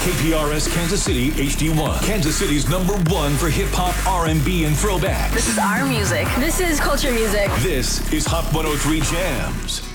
KPRS Kansas City HD1. Kansas City's #1 for hip-hop, R&B, and throwback. This is our music. This is culture music. This is Hot 103 Jams.